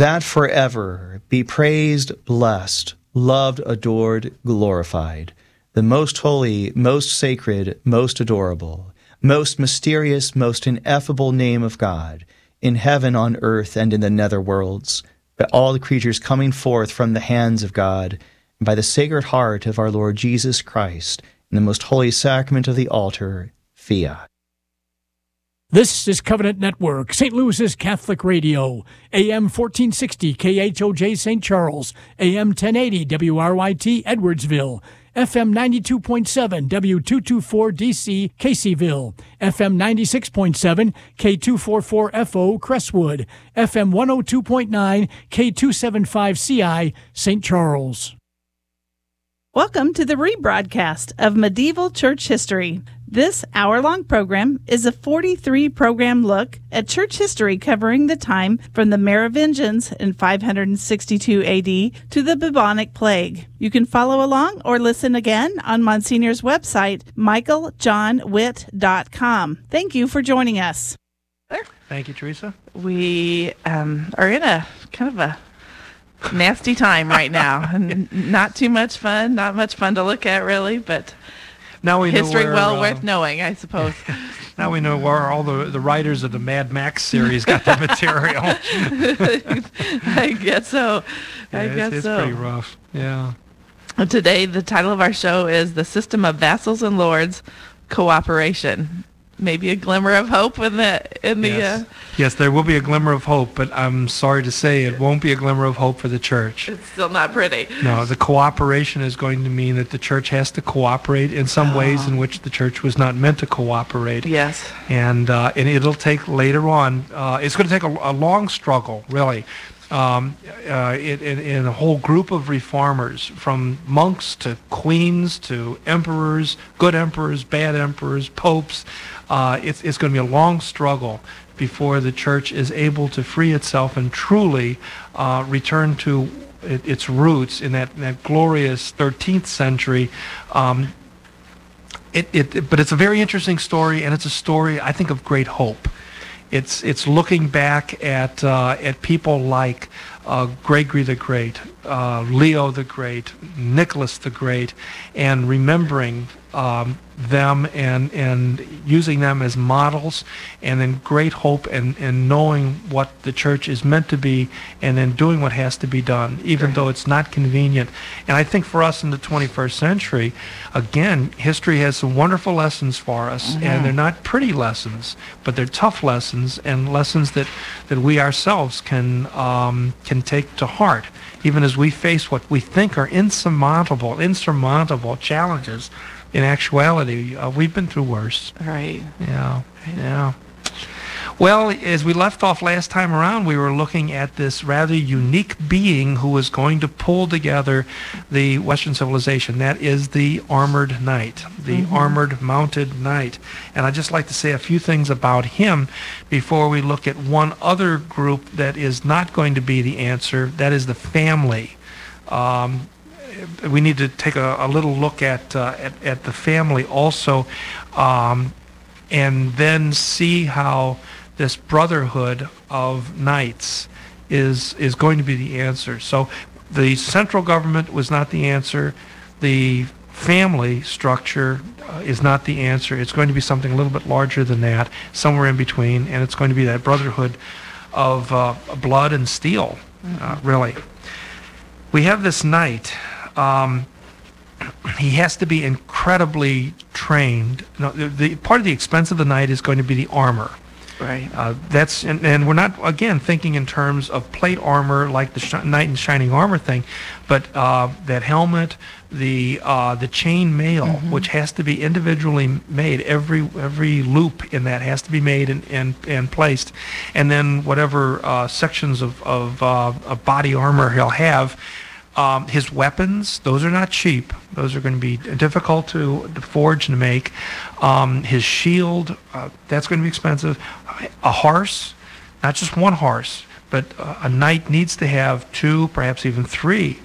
that forever be praised, blessed, loved, adored, glorified, the most holy, most sacred, most adorable, most mysterious, most ineffable name of God, in heaven, on earth, and in the nether worlds, by all the creatures coming forth from the hands of God, and by the Sacred Heart of our Lord Jesus Christ, in the most holy sacrament of the altar, fiat. This is Covenant Network, St. Louis's Catholic Radio, AM 1460 KHOJ St. Charles, AM 1080 WRYT Edwardsville, FM 92.7 W224 DC Caseyville, FM 96.7 K244FO Crestwood, FM 102.9 K275 CI St. Charles. Welcome to the rebroadcast of Medieval Church History. This hour-long program is a 43-program look at church history covering the time from the Merovingians in 562 A.D. to the bubonic plague. You can follow along or listen again on Monsignor's website, michaeljohnwitt.com. Thank you for joining us. Thank you, Teresa. We are in a kind of a nasty time right now. Not too much fun, not much fun to look at, really, but now we history know well worth knowing, I suppose. Now we know where all the writers of the Mad Max series got their material. I guess so. It's pretty rough. Yeah. Today, the title of our show is The System of Vassals and Lords Cooperation. Maybe a glimmer of hope Yes, there will be a glimmer of hope, but I'm sorry to say it won't be a glimmer of hope for the church. It's still not pretty. No, the cooperation is going to mean that the church has to cooperate in some ways in which the church was not meant to cooperate. Yes. And it'll take later on, it's going to take a long struggle, really. In a whole group of reformers, from monks to queens to emperors, good emperors, bad emperors, popes. It's going to be a long struggle before the church is able to free itself and truly return to its roots in that glorious 13th century. But it's a very interesting story, and it's a story, I think, of great hope. It's looking back at people like Gregory the Great, Leo the Great, Nicholas the Great, and remembering them and using them as models, and then great hope and knowing what the church is meant to be, and then doing what has to be done, even though it's not convenient. And I think for us in the 21st century, again, history has some wonderful lessons for us, and they're not pretty lessons, but they're tough lessons, and lessons that we ourselves can take to heart, even as we face what we think are insurmountable challenges. In actuality, we've been through worse. Right. Yeah. Well, as we left off last time around, we were looking at this rather unique being who was going to pull together the Western civilization. That is the armored knight, the armored mounted knight. And I'd just like to say a few things about him before we look at one other group that is not going to be the answer. That is the family. We need to take a little look at the family also, and then see how this brotherhood of knights is going to be the answer. So the central government was not the answer. The family structure is not the answer. It's going to be something a little bit larger than that, somewhere in between, and it's going to be that brotherhood of blood and steel, really. We have this knight. He has to be incredibly trained. The part of the expense of the knight is going to be the armor. Right. And we're not, again, thinking in terms of plate armor like the knight in shining armor thing, but that helmet, the chain mail, which has to be individually made. Every loop in that has to be made and placed, and then whatever sections of body armor he'll have. His weapons, those are not cheap. Those are going to be difficult to forge and make. His shield, that's going to be expensive. A horse, not just one horse, but a knight needs to have 2, perhaps even 3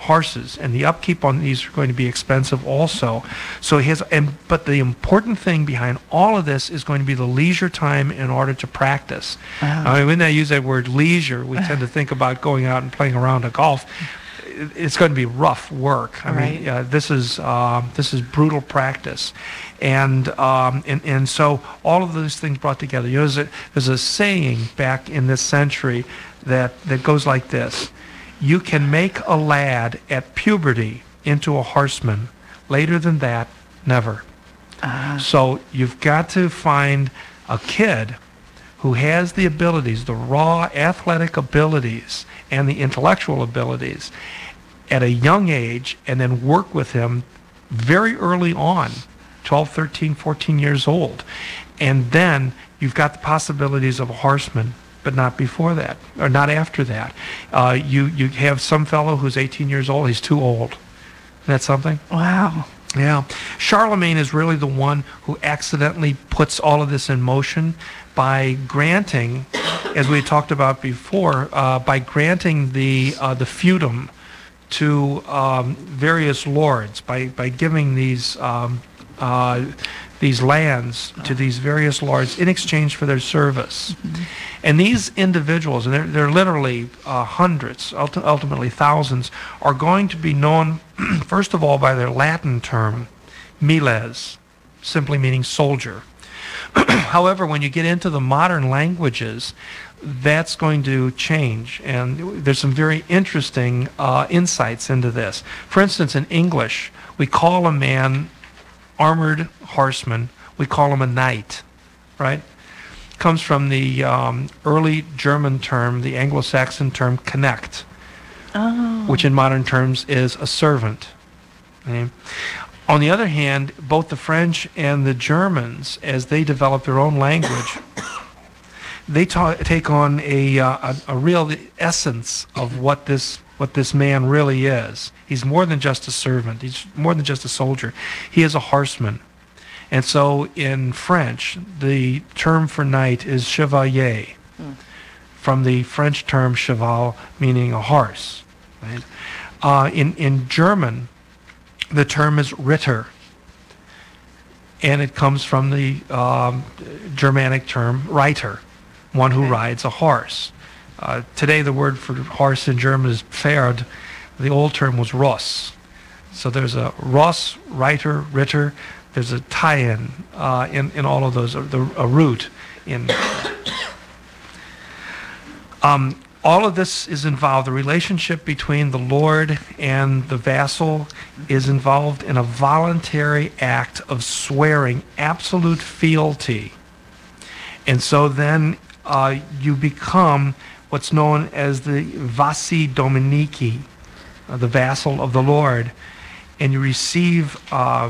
horses, and the upkeep on these are going to be expensive also. So but the important thing behind all of this is going to be the leisure time in order to practice. Wow. I mean, when I use that word leisure, we tend to think about going out and playing around a golf. It's going to be rough work. I mean, this is brutal practice, and so all of those things brought together. You know, there's a saying back in this century that goes like this: "You can make a lad at puberty into a horseman. Later than that, never." So you've got to find a kid who has the abilities, the raw athletic abilities and the intellectual abilities at a young age, and then work with him very early on, 12, 13, 14 years old. And then you've got the possibilities of a horseman, but not before that, or not after that. You have some fellow who's 18 years old, he's too old. Isn't that something? Wow. Yeah. Charlemagne is really the one who accidentally puts all of this in motion by granting, as we talked about before, by granting the feudum to various lords, by giving these lands to these various lords in exchange for their service. Mm-hmm. And these individuals, and they're literally hundreds, ultimately thousands, are going to be known, first of all, by their Latin term, miles, simply meaning soldier. However, when you get into the modern languages, that's going to change, and there's some very interesting insights into this. For instance, in English, we call a man armored horseman, we call him a knight, right? Comes from the early German term, the Anglo-Saxon term knecht, which in modern terms is a servant. Okay? On the other hand, both the French and the Germans, as they develop their own language, they take on a real essence of what this man really is. He's more than just a servant. He's more than just a soldier. He is a horseman. And so in French, the term for knight is chevalier, from the French term cheval, meaning a horse. Right? In German, the term is Ritter, and it comes from the Germanic term reiter, one who rides a horse. Today, the word for horse in German is Pferd. The old term was Ross. So there's a Ross, reiter, Ritter. There's a tie-in in all of those, a root in. All of this is involved. The relationship between the Lord and the vassal is involved in a voluntary act of swearing absolute fealty. And so then you become what's known as the vassi Dominici, the vassal of the Lord, and you receive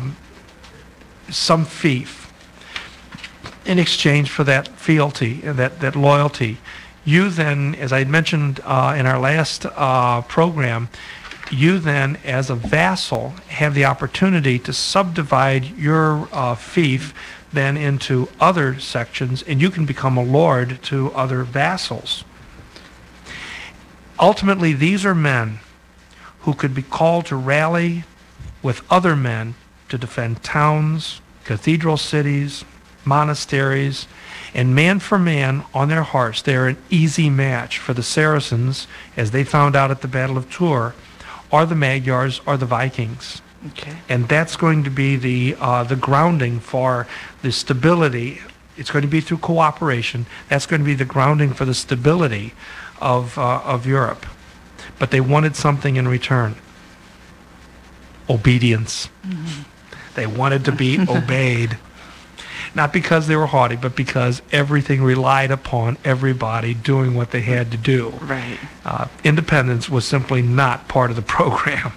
some fief in exchange for that fealty and that loyalty. You then, as I mentioned in our last program, you then, as a vassal, have the opportunity to subdivide your fief then into other sections, and you can become a lord to other vassals. Ultimately, these are men who could be called to rally with other men to defend towns, cathedral cities, monasteries, and man for man on their horse, they are an easy match for the Saracens, as they found out at the Battle of Tours, or the Magyars, or the Vikings. Okay. And that's going to be the grounding for the stability. It's going to be through cooperation. That's going to be the grounding for the stability of Europe. But they wanted something in return. Obedience. Mm-hmm. They wanted to be obeyed. Not because they were haughty, but because everything relied upon everybody doing what they had to do. Right. Independence was simply not part of the program.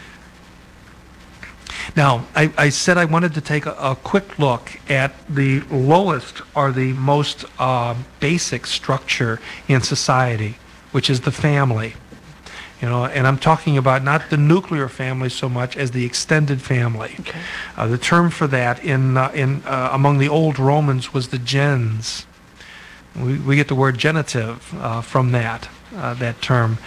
Now, I said I wanted to take a quick look at the lowest or the most basic structure in society, which is the family. You know, and I'm talking about not the nuclear family so much as the extended family. Okay. The term for that in among the old Romans was the gens. We get the word genitive from that term.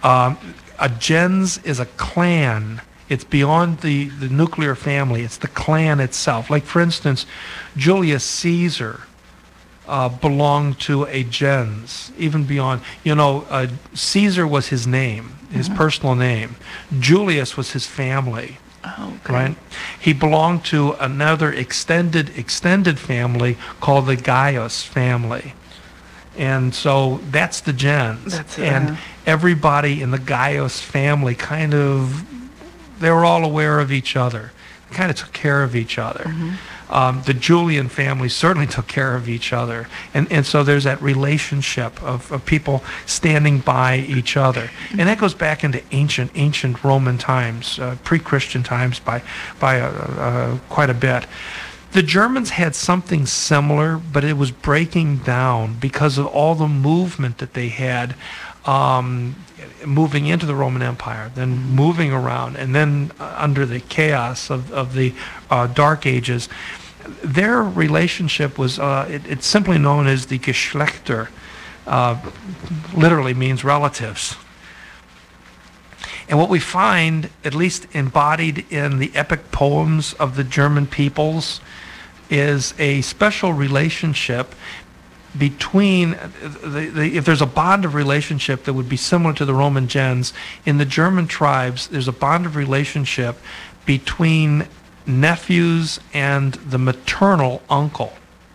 A gens is a clan. It's beyond the nuclear family. It's the clan itself. Like, for instance, Julius Caesar belonged to a gens, even beyond, Caesar was his name, his personal name. Julius was his family. Oh, okay. Right? He belonged to another extended family called the Gaius family. And so that's the gens. That's it, and everybody in the Gaius family they were all aware of each other. They kind of took care of each other. The Julian family certainly took care of each other. And so there's that relationship of people standing by each other. And that goes back into ancient Roman times, pre-Christian times by quite a bit. The Germans had something similar, but it was breaking down because of all the movement that they had, moving into the Roman Empire, then moving around, and then under the chaos of the Dark Ages. Their relationship was, it's simply known as the Geschlechter, literally means relatives. And what we find, at least embodied in the epic poems of the German peoples, is a special relationship between, if there's a bond of relationship that would be similar to the Roman gens, in the German tribes, there's a bond of relationship between nephews and the maternal uncle.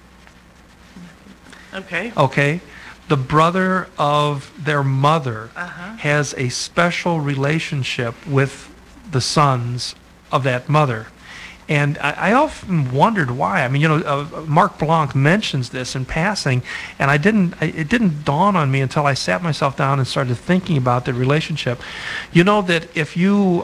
Okay. Okay? The brother of their mother has a special relationship with the sons of that mother. And I often wondered why. I mean, Mark Blanc mentions this in passing, and it didn't dawn on me until I sat myself down and started thinking about the relationship. You know that if you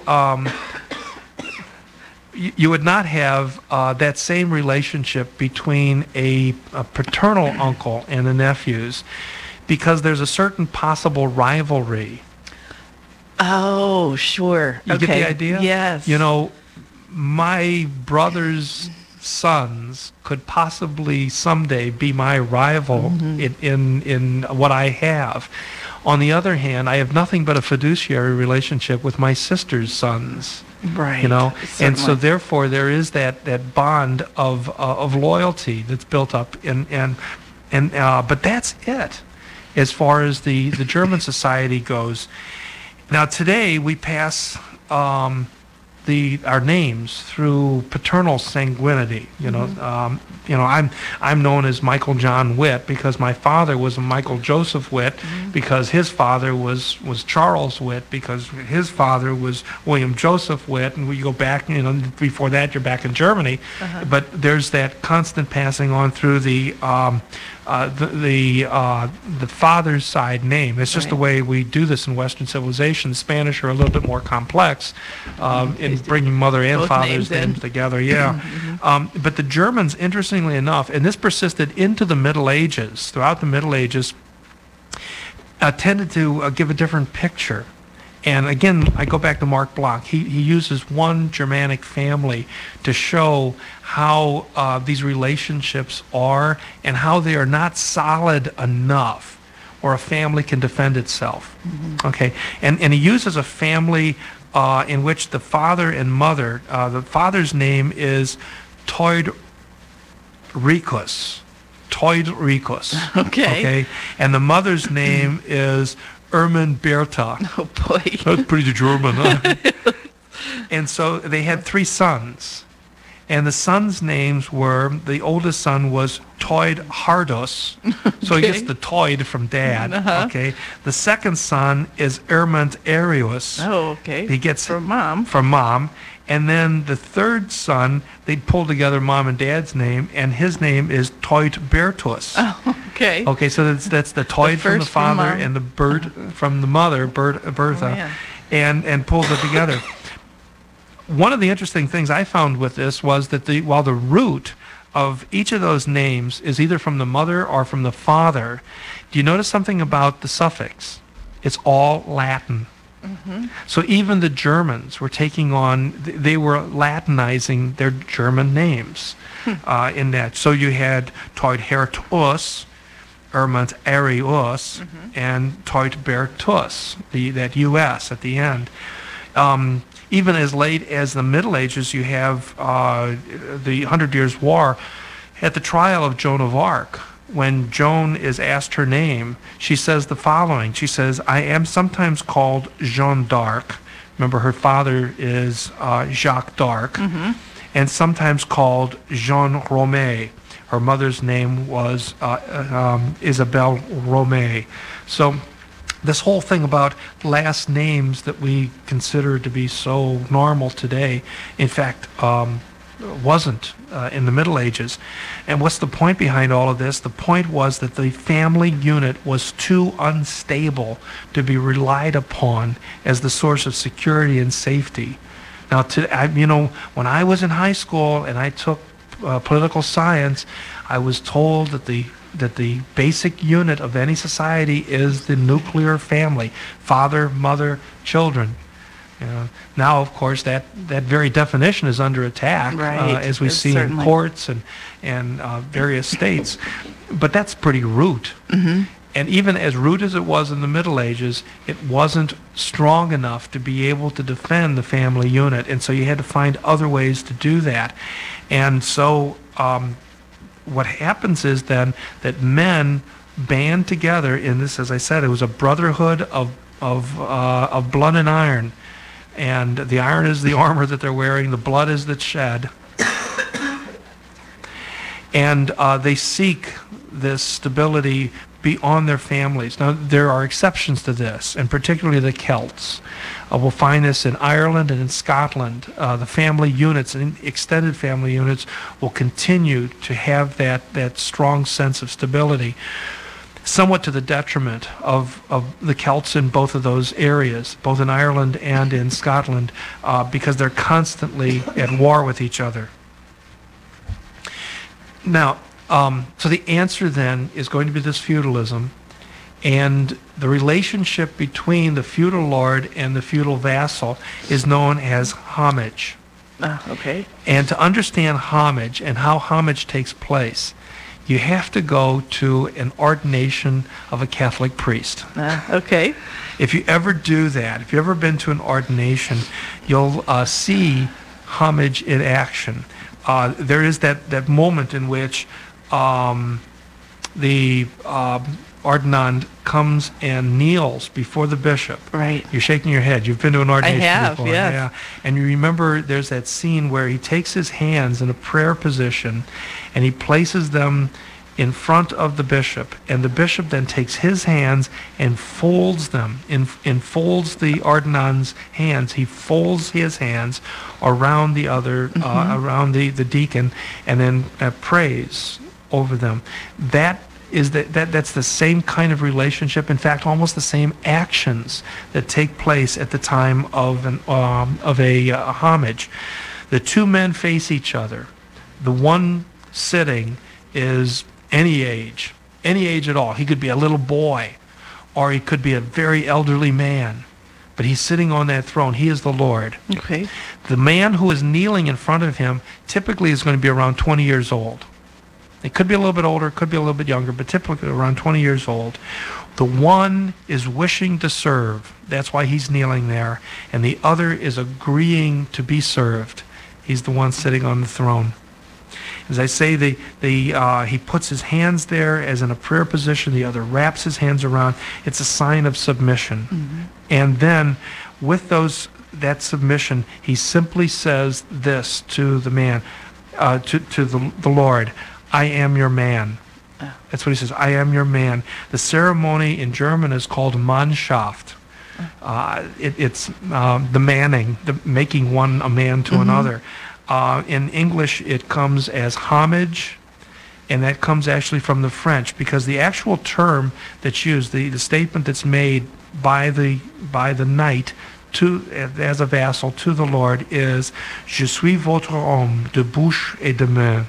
would not have that same relationship between a paternal uncle and the nephews, because there's a certain possible rivalry. Oh, sure. You get the idea? Yes. My brother's sons could possibly someday be my rival in what I have. On the other hand, I have nothing but a fiduciary relationship with my sister's sons. Right. And so therefore there is that bond of loyalty that's built up but that's it as far as the German society goes. Now today we pass our names through paternal sanguinity. I'm known as Michael John Witt because my father was Michael Joseph Witt, because his father was Charles Witt, because his father was William Joseph Witt, and we go back, before that you're back in Germany. But there's that constant passing on through the father's side name. It's just the way we do this in Western civilization. The Spanish are a little bit more complex in bringing mother and both father's names together. Yeah. But the Germans, interestingly enough, and this persisted into the Middle Ages, throughout the Middle Ages, tended to give a different picture. And again, I go back to Mark Blanc. He uses one Germanic family to show how these relationships are and how they are not solid enough or a family can defend itself. Okay, and he uses a family in which the father and mother, the father's name is Teudricus. Okay, and the mother's name is Ermenberta. Oh boy. That's pretty German, huh? And so they had 3 sons. And the sons' names were, the oldest son was Teudhardus. So he gets the Teud from dad. Okay. The second son is Ermant Arius. Oh, okay. He gets from mom. From mom. And then the third son, they pulled together mom and dad's name, and his name is Teudbertus. Oh, okay. Okay, so that's the Teud from the father and the Bert from the mother, Bertha, and pulls it together. One of the interesting things I found with this was that while the root of each of those names is either from the mother or from the father, do you notice something about the suffix? It's all Latin. So even the Germans were taking on, they were Latinizing their German names in that. So you had Teudhertus, ermant Arius, and toit ber tus, that US at the end. Even as late as the Middle Ages, you have the 100 Years' War. At the trial of Joan of Arc, when Joan is asked her name, she says the following. She says, I am sometimes called Jeanne d'Arc. Remember, her father is Jacques d'Arc. And sometimes called Jeanne Romay. Her mother's name was Isabelle Romay. So this whole thing about last names that we consider to be so normal today, in fact, wasn't in the Middle Ages. And what's the point behind all of this? The point was that the family unit was too unstable to be relied upon as the source of security and safety. Now, when I was in high school and I took political science, I was told that the basic unit of any society is the nuclear family: father, mother, children. Now, of course, that very definition is under attack, as we see in courts and various states. But that's pretty root. And even as root as it was in the Middle Ages, it wasn't strong enough to be able to defend the family unit. And so you had to find other ways to do that. And so what happens is then that men band together in this, as I said, it was a brotherhood of blood and iron. And the iron is the armor that they're wearing, the blood is that's shed. And they seek this stability beyond their families. Now, there are exceptions to this, and particularly the Celts. We'll find this in Ireland and in Scotland. The family units and extended family units will continue to have that strong sense of stability, somewhat to the detriment of the Celts in both of those areas, both in Ireland and in Scotland, because they're constantly at war with each other. Now, so the answer then is going to be this feudalism, and the relationship between the feudal lord and the feudal vassal is known as homage. Okay. And to understand homage and how homage takes place, you have to go to an ordination of a Catholic priest. Okay. If you ever do that, if you've ever been to an ordination, you'll see homage in action. There is that moment in which the ordinand comes and kneels before the bishop. Right. You're shaking your head. You've been to an ordination before. Yes. Yeah. And you remember there's that scene where he takes his hands in a prayer position and he places them in front of the bishop, and the bishop then takes his hands and folds them, folds the ordinand's hands. He folds his hands around the other, around the deacon, and then prays over them. That's the same kind of relationship. In fact, almost the same actions that take place at the time of a homage. The two men face each other. The one sitting is any age at all. He could be a little boy, or he could be a very elderly man, but he's sitting on that throne. He is the Lord. Okay. The man who is kneeling in front of him typically is going to be around 20 years old. It could be a little bit older, could be a little bit younger, but typically around 20 years old. The one is wishing to serve. That's why he's kneeling there. And the other is agreeing to be served. He's the one sitting on the throne. As I say, he puts his hands there as in a prayer position. The other wraps his hands around. It's a sign of submission. And then with that submission, he simply says this to the man, to the Lord: I am your man. That's what he says. I am your man. The ceremony in German is called Mannschaft. It's the manning, the making one a man to another. In English, it comes as homage, and that comes actually from the French, because the actual term that's used, the statement that's made by the knight as a vassal to the Lord is "Je suis votre homme de bouche et de main."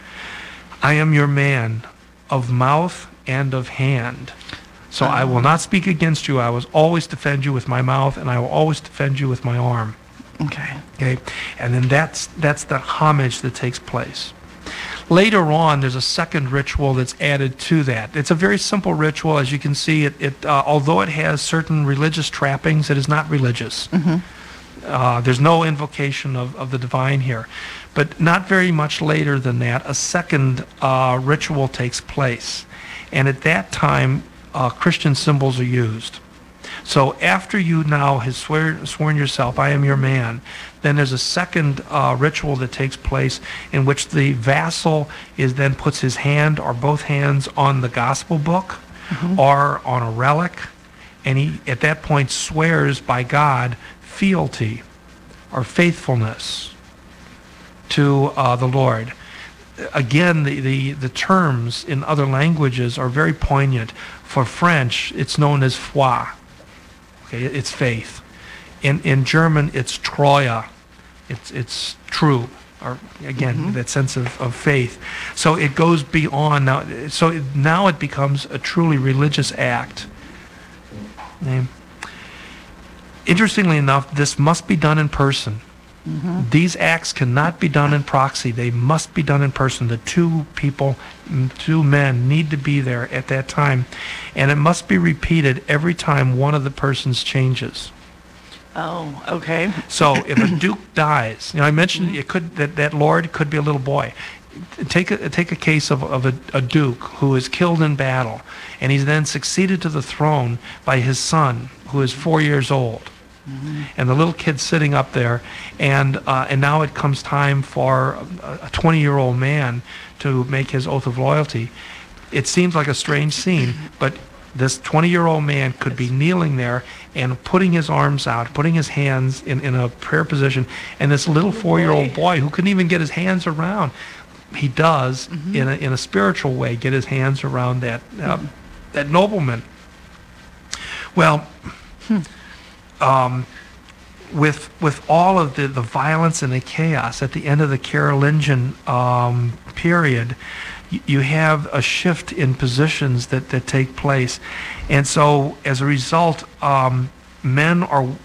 I am your man of mouth and of hand. So I will not speak against you. I will always defend you with my mouth, and I will always defend you with my arm. Okay. And then that's the homage that takes place. Later on, there's a second ritual that's added to that. It's a very simple ritual. As you can see, although it has certain religious trappings, it is not religious. There's no invocation of the divine here. But not very much later than that, a second ritual takes place. And at that time, Christian symbols are used. So after you now have sworn yourself, I am your man, then there's a second ritual that takes place in which the vassal then puts his hand or both hands on the gospel book or on a relic, and he at that point swears by God fealty or faithfulness to the Lord. Again, the terms in other languages are very poignant. For French, it's known as foi. Okay, it's faith. In German, it's Treue. It's true. Or again, that sense of faith. So it goes beyond now. So now it becomes a truly religious act. Interestingly enough, this must be done in person. These acts cannot be done in proxy. They must be done in person. The two men need to be there at that time. And it must be repeated every time one of the persons changes. Oh, okay. So if a duke dies, I mentioned it could that lord could be a little boy. Take a case of a duke who is killed in battle, and he's then succeeded to the throne by his son, who is 4 years old. And the little kid's sitting up there, and now it comes time for a 20-year-old man to make his oath of loyalty. It seems like a strange scene, but this 20-year-old man could be kneeling there and putting his arms out, putting his hands in a prayer position, and this little 4-year-old boy who couldn't even get his hands around, he does in a spiritual way get his hands around that nobleman. Well. With all of the violence and the chaos at the end of the Carolingian period, you have a shift in positions that take place. And so as a result, men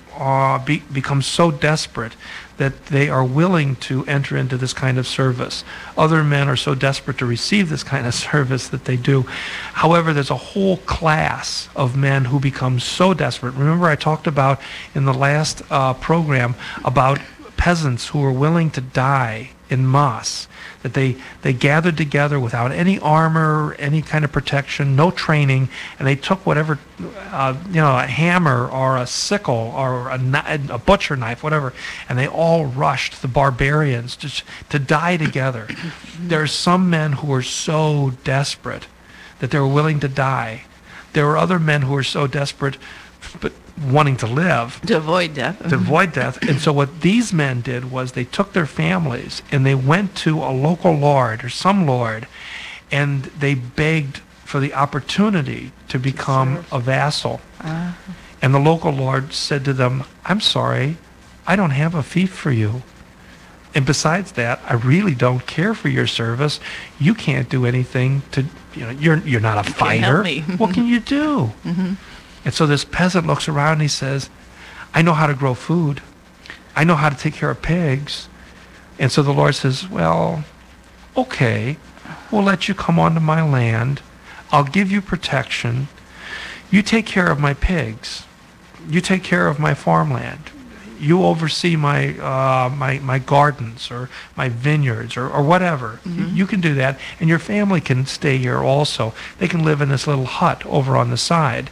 become so desperate that they are willing to enter into this kind of service. Other men are so desperate to receive this kind of service that they do. However, there's a whole class of men who become so desperate. Remember, I talked about in the last program about peasants who were willing to die en masse, that they gathered together without any armor, any kind of protection, no training, and they took whatever, a hammer or a sickle or a butcher knife, whatever, and they all rushed the barbarians to die together. There are some men who were so desperate that they were willing to die. There were other men who were so desperate but wanting to live. To avoid death. And so what these men did was they took their families and they went to a local lord or some lord, and they begged for the opportunity to become a vassal. And the local lord said to them, I'm sorry, I don't have a fief for you. And besides that, I really don't care for your service. You can't do anything to, you're not a fighter. What can you do? And so this peasant looks around and he says, I know how to grow food. I know how to take care of pigs. And so the Lord says, well, okay, we'll let you come onto my land. I'll give you protection. You take care of my pigs. You take care of my farmland. You oversee my my gardens or my vineyards or whatever. You can do that. And your family can stay here also. They can live in this little hut over on the side.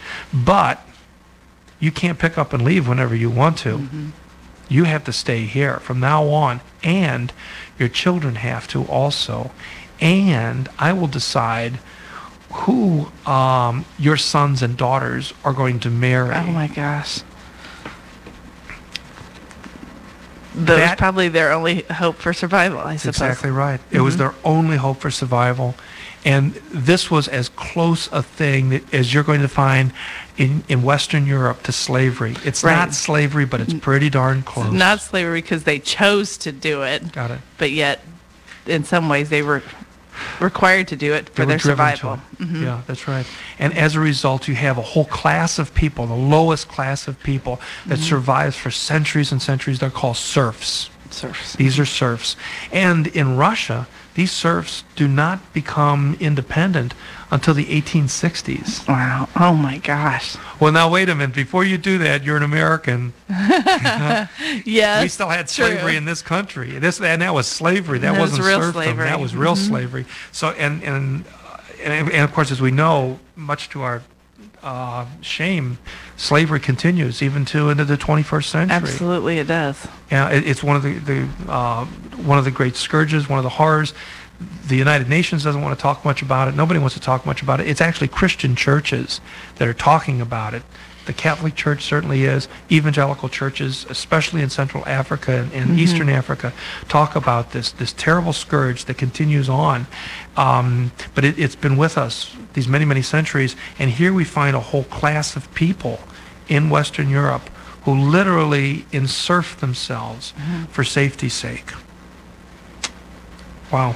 But you can't pick up and leave whenever you want to. You have to stay here from now on, and your children have to also. And I will decide who your sons and daughters are going to marry. Oh my gosh. That was probably their only hope for survival, I suppose. Exactly right. It was their only hope for survival. And this was as close a thing as you're going to find in Western Europe to slavery. It's not slavery, but it's pretty darn close. It's not slavery because they chose to do it. Got it. But yet, in some ways, they were required to do it for their survival. Yeah, that's right. And as a result, you have a whole class of people, the lowest class of people, that survives for centuries and centuries. They're called serfs. Serfs. These are serfs. And in Russia, these serfs do not become independent until the 1860s. Wow. Oh, my gosh. Well, now, wait a minute. Before you do that, you're an American. Yes. We still had slavery in this country. And that was slavery. That That was wasn't real serfdom. slavery. That was real slavery. So, and of course, as we know, much to our shame, slavery continues even into the 21st century. Absolutely, it does. Yeah, it's one of the great scourges, one of the horrors. The United Nations doesn't want to talk much about it. Nobody wants to talk much about it. It's actually Christian churches that are talking about it. The Catholic Church certainly is. Evangelical churches, especially in Central Africa and Eastern Africa, talk about this terrible scourge that continues on. But it's been with us these many, many centuries. And here we find a whole class of people in Western Europe who literally enserf themselves for safety's sake. Wow.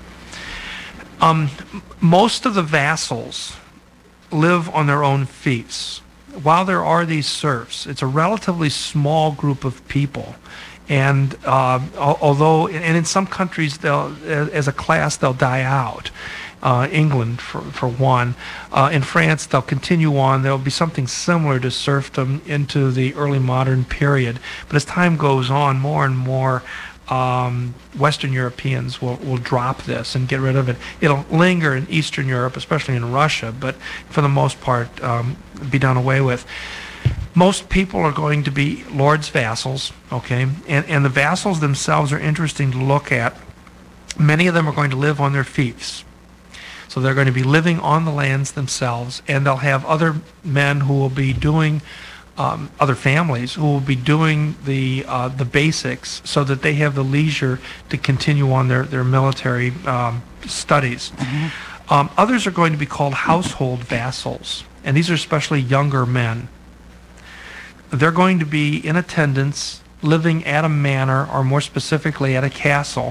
Most of the vassals live on their own fiefs. While there are these serfs, it's a relatively small group of people. And although, and in some countries, as a class, they'll die out. England, for one. In France, they'll continue on. There'll be something similar to serfdom into the early modern period. But as time goes on, more and more Western Europeans will drop this and get rid of it. It'll linger in Eastern Europe, especially in Russia, but for the most part, be done away with. Most people are going to be lords' vassals, okay? And the vassals themselves are interesting to look at. Many of them are going to live on their fiefs. So they're going to be living on the lands themselves, and they'll have other men who will be doing other families who will be doing the basics so that they have the leisure to continue on their military studies. Others are going to be called household vassals, and these are especially younger men. They're going to be in attendance, living at a manor, or more specifically at a castle.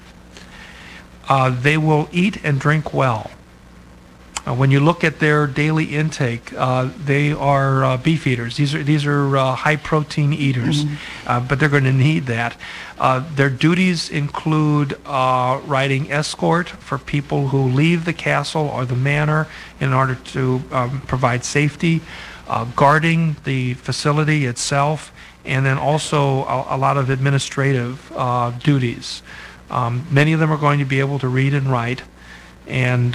They will eat and drink well. When you look at their daily intake, they are beef eaters. These are high protein eaters, but they're going to need that. Their duties include riding escort for people who leave the castle or the manor in order to provide safety, guarding the facility itself, and then also a lot of administrative duties. Many of them are going to be able to read and write, and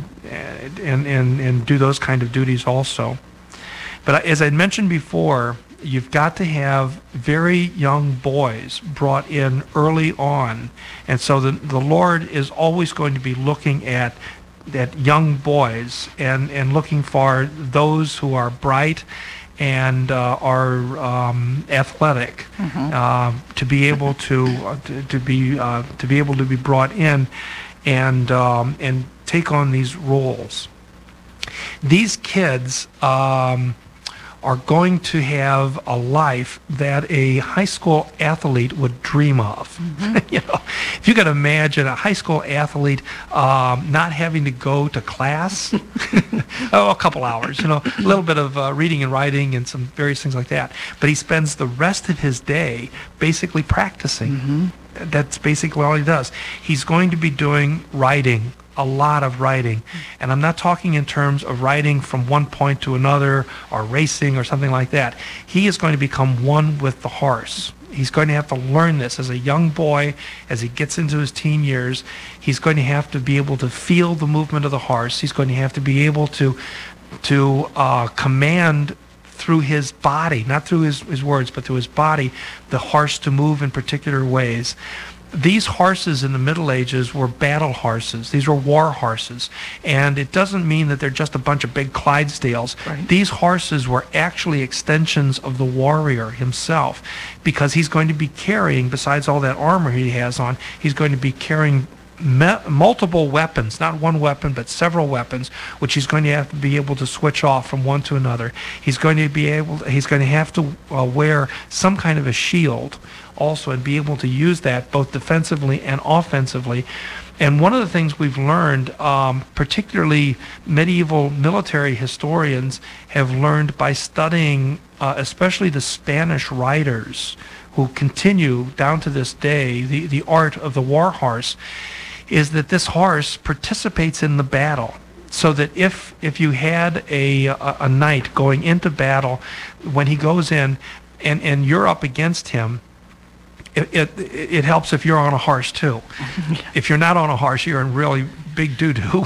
do those kind of duties also. But as I mentioned before, you've got to have very young boys brought in early on, and so the Lord is always going to be looking at young boys and looking for those who are bright and are athletic to be able to be brought in and take on these roles. These kids are going to have a life that a high school athlete would dream of. You know, if you can imagine a high school athlete not having to go to class, a couple hours, you know, a little bit of reading and writing and some various things like that, but he spends the rest of his day basically practicing. That's basically all he does. He's going to be doing writing, a lot of writing. And I'm not talking in terms of writing from one point to another or racing or something like that. He is going to become one with the horse. He's going to have to learn this as a young boy. As he gets into his teen years, he's going to have to be able to feel the movement of the horse. He's going to have to be able to command through his body, not through his words, but through his body, the horse to move in particular ways. These horses in the Middle Ages were battle horses. These were war horses. And it doesn't mean that they're just a bunch of big Clydesdales. Right. These horses were actually extensions of the warrior himself, because he's going to be carrying, besides all that armor he has on, he's going to be carrying multiple weapons, not one weapon, but several weapons, which he's going to have to be able to switch off from one to another. He's going to have to wear some kind of a shield also, and be able to use that both defensively and offensively. And one of the things we've learned, particularly medieval military historians have learned by studying especially the Spanish writers who continue down to this day, the art of the war horse, is that this horse participates in the battle. So that if you had a knight going into battle, when he goes in and you're up against him, it helps if you're on a horse too. If you're not on a horse, you're in really big doo-doo.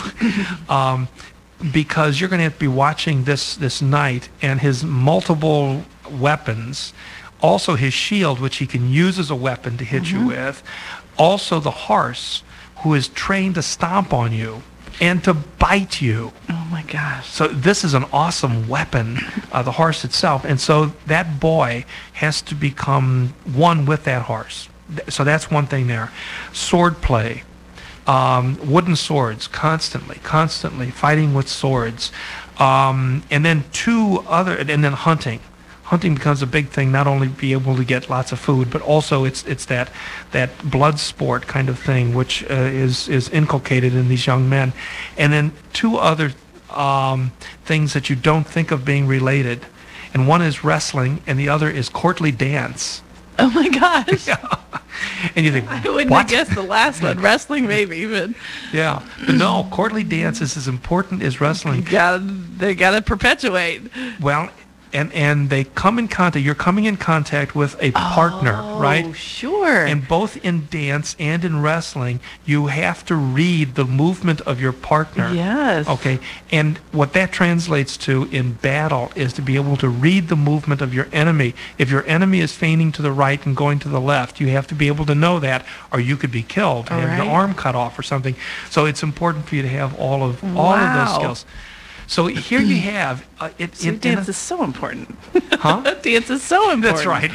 Because you're going to have to be watching this knight and his multiple weapons, also his shield, which he can use as a weapon to hit you with, also the horse, who is trained to stomp on you and to bite you. Oh my gosh. So this is an awesome weapon, the horse itself. And so that boy has to become one with that horse. So that's one thing there. Sword play. Wooden swords, constantly fighting with swords. And then and then hunting. Hunting becomes a big thing, not only be able to get lots of food, but also it's that blood sport kind of thing, which is inculcated in these young men. And then two other things that you don't think of being related. And one is wrestling, and the other is courtly dance. Oh my gosh. Yeah. And you think, I wouldn't what? have guessed the last one. Wrestling maybe, but Yeah. But no, courtly dance is as important as wrestling. they gotta perpetuate. Well, and they come in contact. You're coming in contact with a partner, right? Oh, sure. And both in dance and in wrestling, you have to read the movement of your partner. Yes. Okay. And what that translates to in battle is to be able to read the movement of your enemy. If your enemy is feigning to the right and going to the left, you have to be able to know that, or you could be killed, or have your arm cut off or something. So it's important for you to have all of those skills. So here you have dance is so important. Huh? Dance is so important. That's right.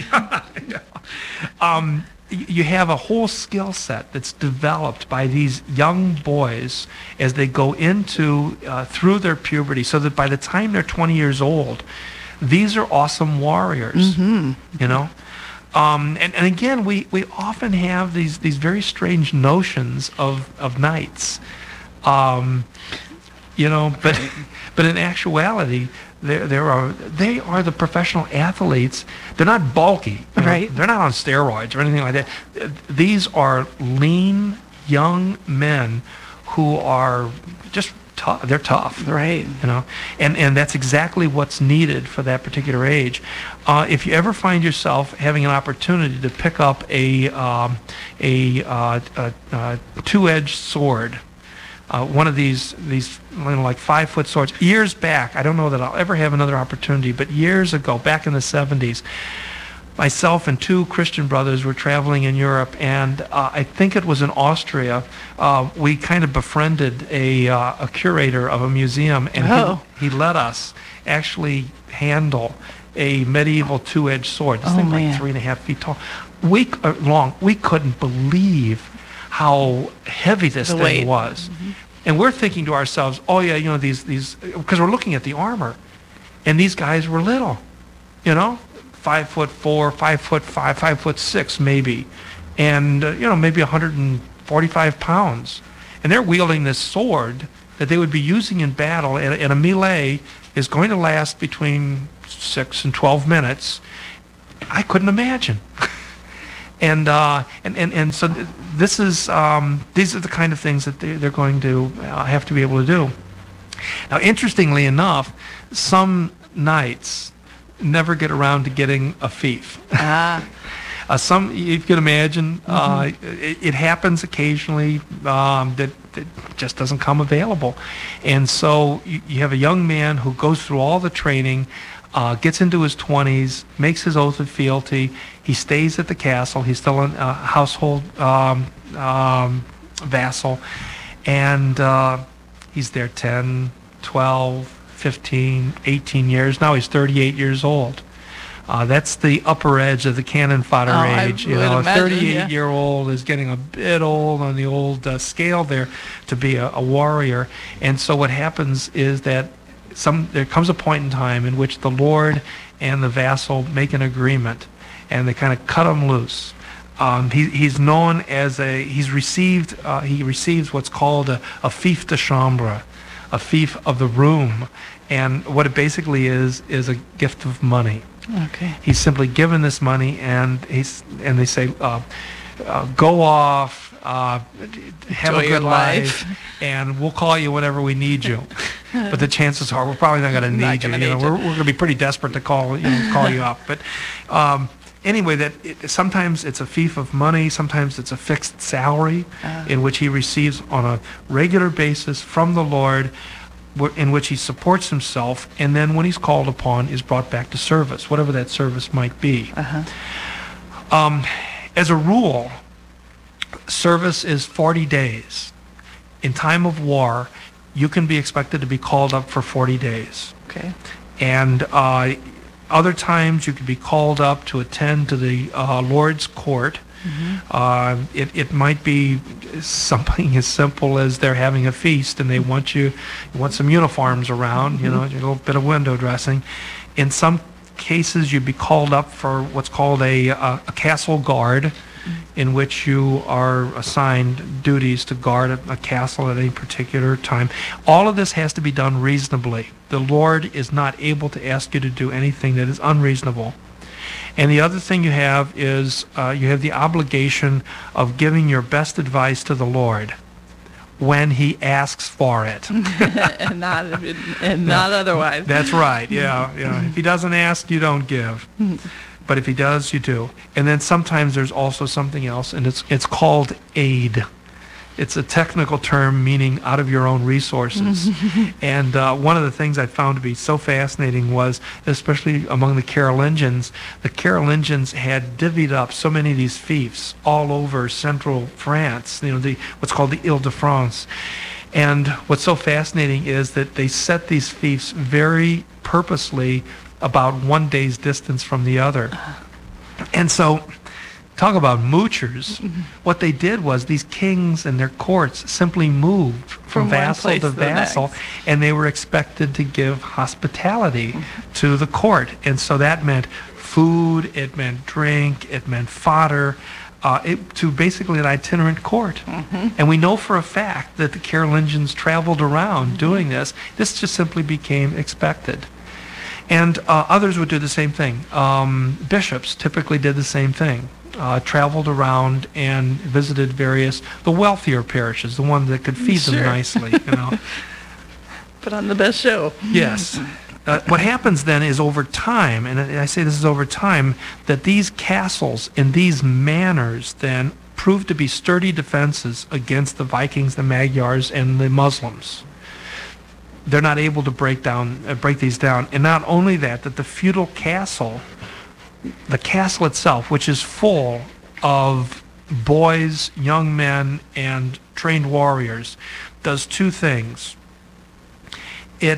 You have a whole skill set that's developed by these young boys as they go into through their puberty, so that by the time they're 20 years old, these are awesome warriors. You know. And again, we often have these very strange notions of knights. You know, but in actuality, they are the professional athletes. They're not bulky, you know? Right? They're not on steroids or anything like that. These are lean young men who are just tough. They're tough, Right. you know, and that's exactly what's needed for that particular age. If you ever find yourself having an opportunity to pick up a two-edged sword. One of these like 5-foot swords. Years back, I don't know that I'll ever have another opportunity, but years ago, back in the 70s, myself and two Christian brothers were traveling in Europe, and I think it was in Austria. We kind of befriended a curator of a museum, and he let us actually handle a medieval two-edged sword. This thing like 3.5 feet tall, long. We couldn't believe how heavy this thing was. And we're thinking to ourselves, oh yeah, you know, these because we're looking at the armor, and these guys were little, you know, 5'4", 5'5", 5'6" maybe, and you know, maybe 145 pounds, and they're wielding this sword that they would be using in battle, and a melee is going to last between 6 and 12 minutes. I couldn't imagine. And so this is these are the kind of things that they're going to have to be able to do. Now, interestingly enough, some knights never get around to getting a fief. Some, you can imagine, it happens occasionally that just doesn't come available. And so you have a young man who goes through all the training, gets into his 20s, makes his oath of fealty. He stays at the castle. He's still a household vassal. And he's there 10, 12, 15, 18 years. Now he's 38 years old. That's the upper edge of the cannon fodder age. You know, a 38-year-old is getting a bit old on the old scale there to be a warrior. And so what happens is that there comes a point in time in which the lord and the vassal make an agreement, and they kind of cut them loose. He's known as he receives what's called a fief de chambre, a fief of the room. And what it basically is a gift of money. Okay. He's simply given this money, and they say, go off, have Enjoy a your good life. life, and we'll call you whenever we need you. But the chances are we're probably not going to need you. We're going to be pretty desperate to call you up. But anyway, sometimes it's a fief of money, sometimes it's a fixed salary in which he receives on a regular basis from the Lord, in which he supports himself, and then when he's called upon is brought back to service, whatever that service might be. As a rule, service is 40 days. In time of war, you can be expected to be called up for 40 days. Okay. And other times you could be called up to attend to the Lord's court. It might be something as simple as they're having a feast and they want some uniforms around, a little bit of window dressing. In some cases, you'd be called up for what's called a castle guard, in which you are assigned duties to guard a castle at any particular time. All of this has to be done reasonably. The Lord is not able to ask you to do anything that is unreasonable. And the other thing you have is you have the obligation of giving your best advice to the Lord when he asks for it. and not otherwise. That's right. Yeah. If he doesn't ask, you don't give. But if he does, you do. And then sometimes there's also something else, and it's called aid. It's a technical term meaning out of your own resources. And one of the things I found to be so fascinating was, especially among the Carolingians had divvied up so many of these fiefs all over central France, what's called the Ile-de-France. And what's so fascinating is that they set these fiefs very purposely about 1 day's distance from the other. And so, talk about moochers. What they did was these kings and their courts simply moved from vassal to vassal, and they were expected to give hospitality to the court. And so that meant food, it meant drink, it meant fodder, to basically an itinerant court. And we know for a fact that the Carolingians traveled around doing this. This just simply became expected. And others would do the same thing. Bishops typically did the same thing. Traveled around and visited the wealthier parishes, the ones that could feed them nicely. Put on the best show. Yes. What happens then is over time, and I say this is over time, that these castles and these manors then prove to be sturdy defenses against the Vikings, the Magyars, and the Muslims. They're not able to break these down. And not only that the feudal castle, the castle itself, which is full of boys, young men, and trained warriors, does two things. It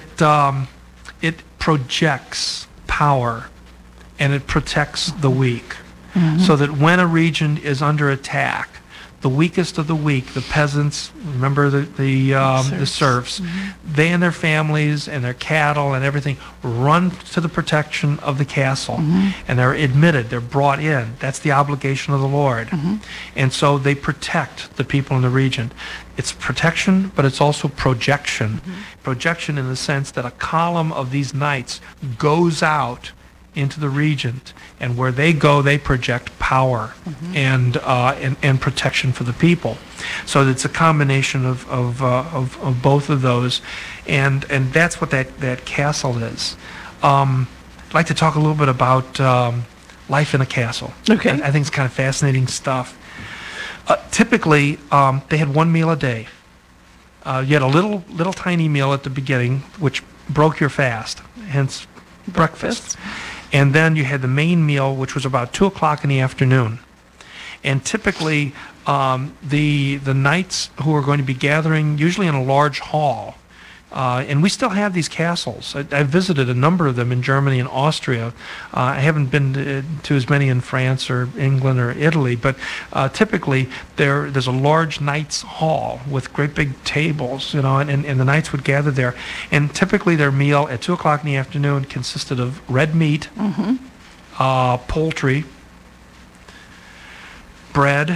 projects power, and it protects the weak. So that when a region is under attack, the weakest of the weak, the peasants, remember the serfs, they and their families and their cattle and everything run to the protection of the castle, and they're admitted, they're brought in. That's the obligation of the Lord. And so they protect the people in the region. It's protection, but it's also projection. Projection in the sense that a column of these knights goes out into the region, and where they go, they project power and protection for the people. So it's a combination of both of those, and that's what that castle is. I'd like to talk a little bit about life in a castle. Okay. I think it's kind of fascinating stuff. Typically, they had one meal a day. You had a little tiny meal at the beginning, which broke your fast, hence breakfast. And then you had the main meal, which was about 2 o'clock in the afternoon. And typically, the knights who are going to be gathering, usually in a large hall, and we still have these castles. I've visited a number of them in Germany and Austria. I haven't been to as many in France or England or Italy, but typically there's a large knights' hall with great big tables, and the knights would gather there. And typically their meal at 2 o'clock in the afternoon consisted of red meat, poultry, bread,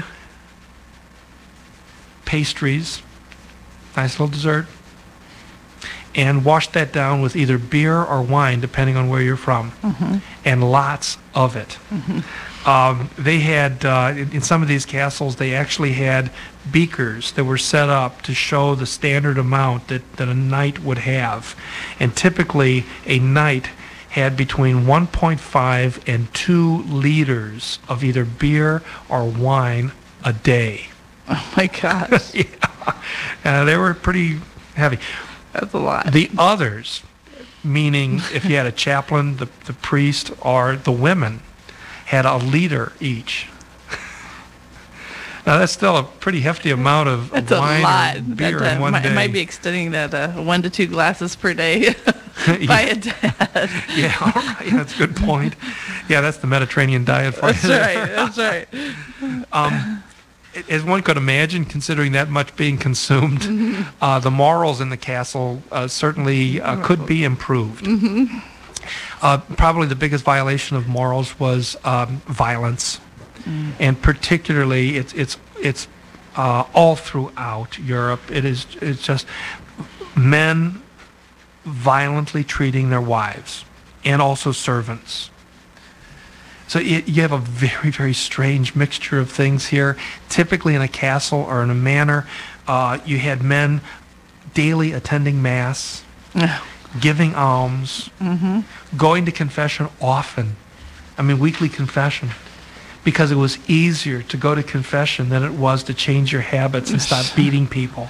pastries, nice little dessert, and wash that down with either beer or wine, depending on where you're from, and lots of it. They had, in some of these castles, they actually had beakers that were set up to show the standard amount that a knight would have. And typically, a knight had between 1.5 and 2 liters of either beer or wine a day. Oh my gosh. Yeah. They were pretty heavy. That's a lot. The others, meaning if you had a chaplain, the priest, or the women, had a liter each. Now that's still a pretty hefty amount of That's wine a lot. or beer in one day. It might be extending that 1 to 2 glasses per day by a dad. Yeah, all right. That's a good point. Yeah, that's the Mediterranean diet for you. That's right. As one could imagine, considering that much being consumed, the morals in the castle certainly could be improved. Probably the biggest violation of morals was violence, and particularly it's all throughout Europe. It's just men violently treating their wives and also servants. So you have a very, very strange mixture of things here. Typically in a castle or in a manor, you had men daily attending mass, giving alms, going to confession often. I mean, weekly confession. Because it was easier to go to confession than it was to change your habits and stop beating people.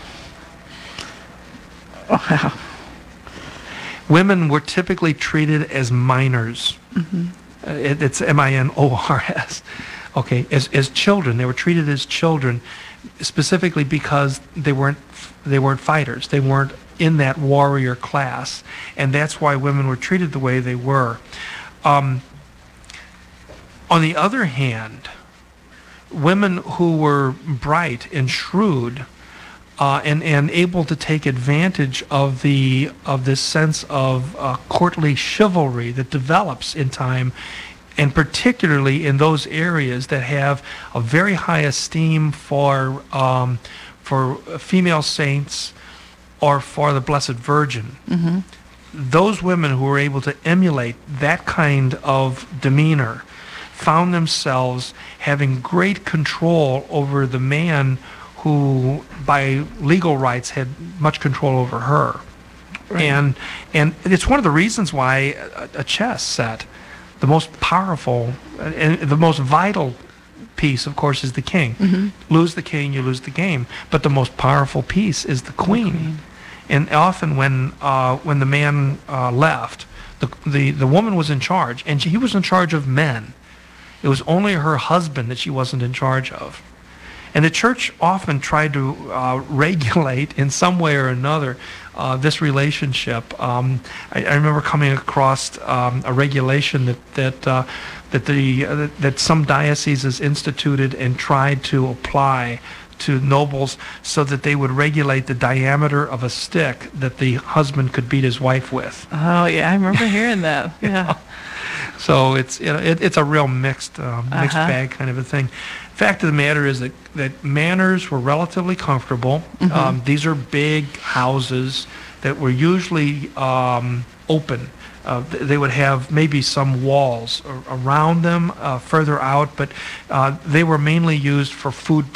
Wow. Women were typically treated as minors. It's minors. Okay, as children, they were treated as children, specifically because they weren't fighters. They weren't in that warrior class, and that's why women were treated the way they were. On the other hand, women who were bright and shrewd and able to take advantage of this sense of courtly chivalry that develops in time, and particularly in those areas that have a very high esteem for female saints or for the Blessed Virgin. Those women who were able to emulate that kind of demeanor found themselves having great control over the man who, by legal rights, had much control over her. Right. And it's one of the reasons why a chess set, the most powerful and the most vital piece, of course, is the king. Lose the king, you lose the game. But the most powerful piece is the queen. And often when the man left, the woman was in charge, and he was in charge of men. It was only her husband that she wasn't in charge of. And the church often tried to regulate in some way or another this relationship. I remember coming across a regulation that some dioceses instituted and tried to apply to nobles so that they would regulate the diameter of a stick that the husband could beat his wife with. Oh yeah, I remember hearing that. Yeah. So it's a real mixed bag kind of a thing. Fact of the matter is that manors were relatively comfortable. These are big houses that were usually open. They would have maybe some walls around them further out, but they were mainly used for food